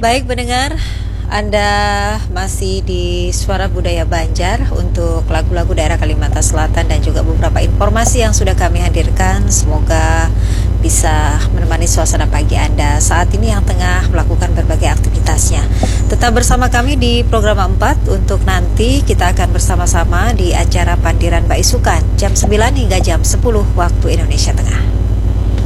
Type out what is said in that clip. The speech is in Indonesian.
Baik pendengar, Anda masih di Suara Budaya Banjar untuk lagu-lagu daerah Kalimantan Selatan dan juga beberapa informasi yang sudah kami hadirkan. Semoga bisa menemani suasana pagi Anda saat ini yang tengah melakukan berbagai aktivitasnya. Tetap bersama kami di program 4 untuk nanti kita akan bersama-sama di acara Pandiran Baisukan jam 9 hingga jam 10 waktu Indonesia Tengah.